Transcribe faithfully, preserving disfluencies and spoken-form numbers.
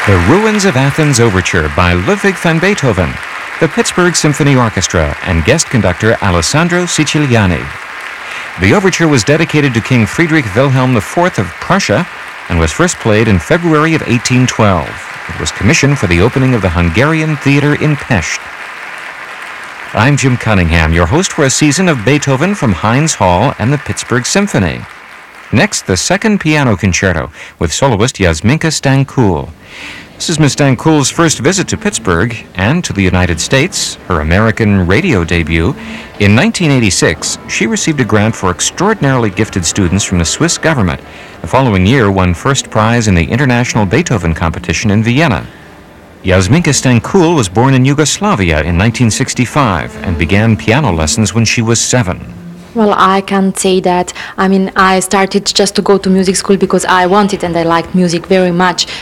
The Ruins of Athens Overture by Ludwig van Beethoven, the Pittsburgh Symphony Orchestra, and guest conductor Alessandro Siciliani. The overture was dedicated to King Friedrich Wilhelm the Fourth of Prussia and was first played in February of eighteen twelve. It was commissioned for the opening of the Hungarian Theater in Pest. I'm Jim Cunningham, your host for a season of Beethoven from Heinz Hall and the Pittsburgh Symphony. Next, the second piano concerto with soloist Yasminka Stankoul. This is Miss Stankoul's first visit to Pittsburgh and to the United States, her American radio debut. In nineteen eighty-six, she received a grant for extraordinarily gifted students from the Swiss government. The following year, won first prize in the International Beethoven Competition in Vienna. Yasminka Stankoul was born in Yugoslavia in nineteen sixty-five and began piano lessons when she was seven. Well, I can't say that. I mean, I started just to go to music school because I wanted and I liked music very much.